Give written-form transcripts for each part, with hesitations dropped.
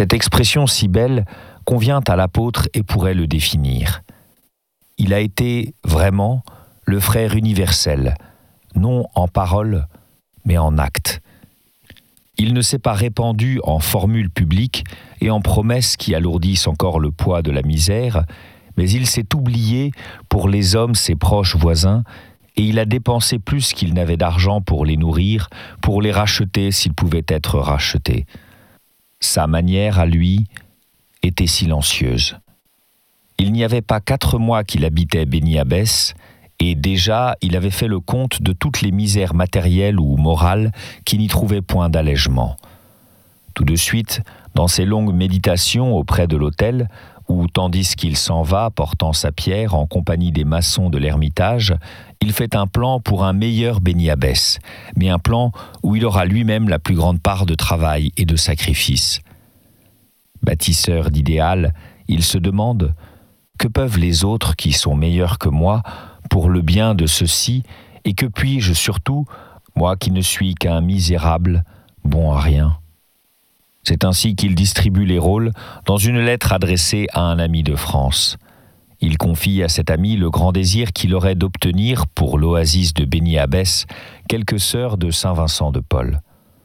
Cette expression si belle convient à l'apôtre et pourrait le définir. Il a été vraiment le frère universel, non en parole, mais en acte. Il ne s'est pas répandu en formules publiques et en promesses qui alourdissent encore le poids de la misère, mais il s'est oublié pour les hommes, ses proches voisins, et il a dépensé plus qu'il n'avait d'argent pour les nourrir, pour les racheter s'ils pouvaient être rachetés. Sa manière, à lui, était silencieuse. Il n'y avait pas 4 mois qu'il habitait Béni Abbès, et déjà il avait fait le compte de toutes les misères matérielles ou morales qui n'y trouvaient point d'allègement. Tout de suite, dans ses longues méditations auprès de l'autel, où tandis qu'il s'en va portant sa pierre en compagnie des maçons de l'Ermitage, il fait un plan pour un meilleur Béni Abbès, mais un plan où il aura lui-même la plus grande part de travail et de sacrifice. Bâtisseur d'idéal, il se demande « Que peuvent les autres qui sont meilleurs que moi pour le bien de ceux-ci, et que puis-je surtout, moi qui ne suis qu'un misérable, bon à rien ?» C'est ainsi qu'il distribue les rôles dans une lettre adressée à un ami de France. Il confie à cet ami le grand désir qu'il aurait d'obtenir pour l'oasis de Béni Abbès quelques sœurs de Saint-Vincent de Paul.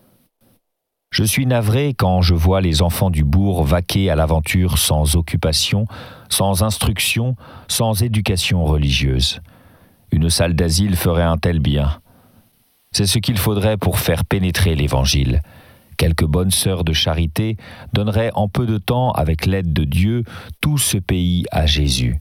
Je suis navré quand je vois les enfants du bourg vaquer à l'aventure sans occupation, sans instruction, sans éducation religieuse. Une salle d'asile ferait un tel bien. C'est ce qu'il faudrait pour faire pénétrer l'Évangile. Quelques bonnes sœurs de charité donneraient en peu de temps, avec l'aide de Dieu, tout ce pays à Jésus.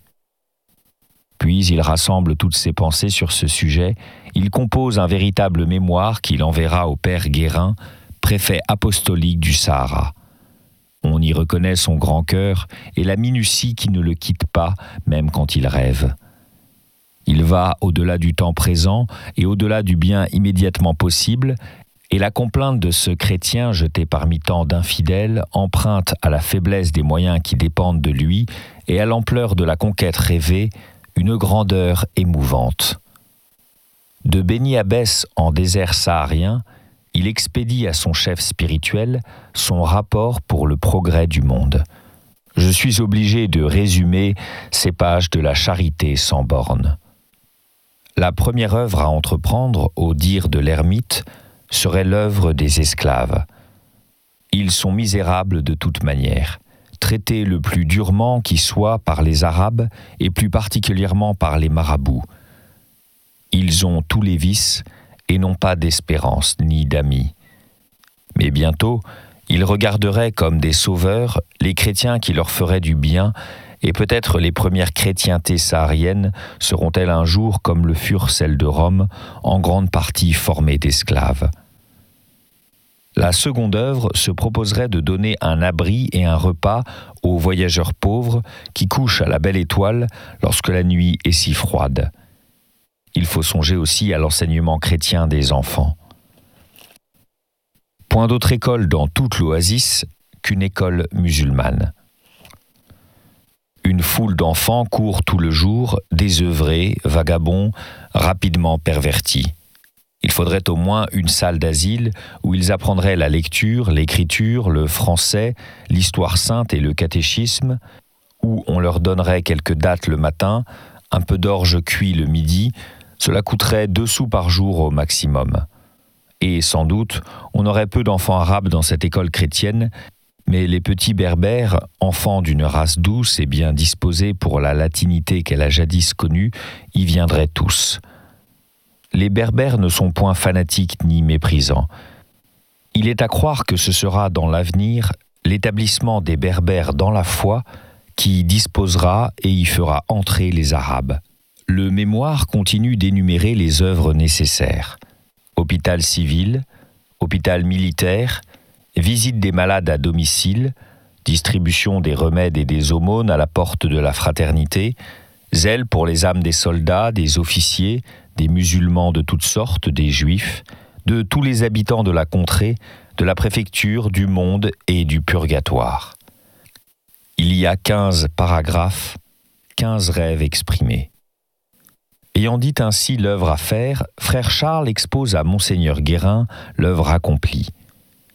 Puis il rassemble toutes ses pensées sur ce sujet, il compose un véritable mémoire qu'il enverra au père Guérin, préfet apostolique du Sahara. On y reconnaît son grand cœur et la minutie qui ne le quitte pas, même quand il rêve. Il va au-delà du temps présent et au-delà du bien immédiatement possible, et la complainte de ce chrétien jeté parmi tant d'infidèles emprunte à la faiblesse des moyens qui dépendent de lui et à l'ampleur de la conquête rêvée une grandeur émouvante. De Béni Abbès en désert saharien, il expédie à son chef spirituel son rapport pour le progrès du monde. Je suis obligé de résumer ces pages de la charité sans bornes. La première œuvre à entreprendre, au dire de l'ermite, serait l'œuvre des esclaves. Ils sont misérables de toute manière, traités le plus durement qui soit par les Arabes et plus particulièrement par les marabouts. Ils ont tous les vices et n'ont pas d'espérance ni d'amis. Mais bientôt, ils regarderaient comme des sauveurs les chrétiens qui leur feraient du bien, et peut-être les premières chrétientés sahariennes seront-elles un jour comme le furent celles de Rome, en grande partie formées d'esclaves. La seconde œuvre se proposerait de donner un abri et un repas aux voyageurs pauvres qui couchent à la belle étoile lorsque la nuit est si froide. Il faut songer aussi à l'enseignement chrétien des enfants. Point d'autre école dans toute l'oasis qu'une école musulmane. Une foule d'enfants court tout le jour, désœuvrés, vagabonds, rapidement pervertis. Il faudrait au moins une salle d'asile où ils apprendraient la lecture, l'écriture, le français, l'histoire sainte et le catéchisme, où on leur donnerait quelques dattes le matin, un peu d'orge cuit le midi. Cela coûterait 2 sous par jour au maximum. Et sans doute, on aurait peu d'enfants arabes dans cette école chrétienne, mais les petits berbères, enfants d'une race douce et bien disposés pour la latinité qu'elle a jadis connue, y viendraient tous. Les berbères ne sont point fanatiques ni méprisants. Il est à croire que ce sera dans l'avenir l'établissement des berbères dans la foi qui disposera et y fera entrer les Arabes. Le mémoire continue d'énumérer les œuvres nécessaires. Hôpital civil, hôpital militaire, visite des malades à domicile, distribution des remèdes et des aumônes à la porte de la fraternité, zèle pour les âmes des soldats, des officiers, des musulmans de toutes sortes, des juifs, de tous les habitants de la contrée, de la préfecture, du monde et du purgatoire. Il y a 15 paragraphes, 15 rêves exprimés. Ayant dit ainsi l'œuvre à faire, frère Charles expose à Monseigneur Guérin l'œuvre accomplie.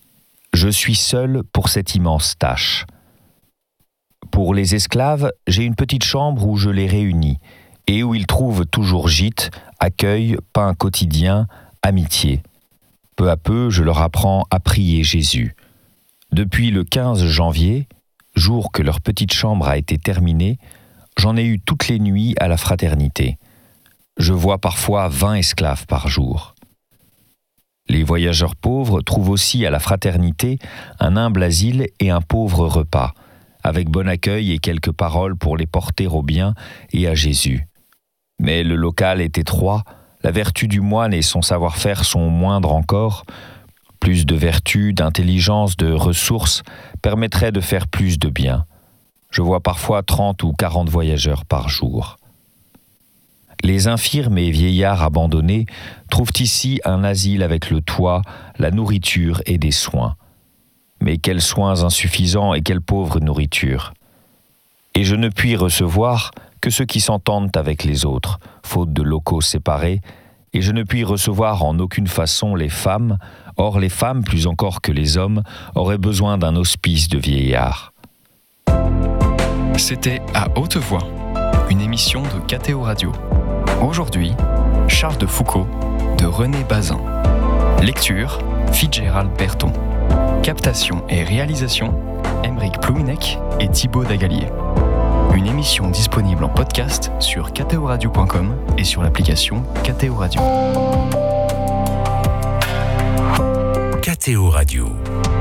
Je suis seul pour cette immense tâche. Pour les esclaves, j'ai une petite chambre où je les réunis et où ils trouvent toujours gîte, accueil, pain quotidien, amitié. Peu à peu, je leur apprends à prier Jésus. Depuis le 15 janvier, jour que leur petite chambre a été terminée, j'en ai eu toutes les nuits à la fraternité. Je vois parfois 20 esclaves par jour. Les voyageurs pauvres trouvent aussi à la fraternité un humble asile et un pauvre repas, avec bon accueil et quelques paroles pour les porter au bien et à Jésus. Mais le local est étroit, la vertu du moine et son savoir-faire sont moindres encore. Plus de vertu, d'intelligence, de ressources permettraient de faire plus de bien. Je vois parfois 30 ou 40 voyageurs par jour. Les infirmes et vieillards abandonnés trouvent ici un asile avec le toit, la nourriture et des soins. Mais quels soins insuffisants et quelle pauvre nourriture. Et je ne puis recevoir que ceux qui s'entendent avec les autres, faute de locaux séparés, et je ne puis recevoir en aucune façon les femmes, or les femmes, plus encore que les hommes, auraient besoin d'un hospice de vieillards. C'était À Haute Voix, une émission de KTO Radio. Aujourd'hui, Charles de Foucault, de René Bazin. Lecture, Fitzgerald Berton. Captation et réalisation, Aymeric Plouinec et Thibaut Dagalier. Une émission disponible en podcast sur ktoradio.com et sur l'application KTO Radio. KTO Radio.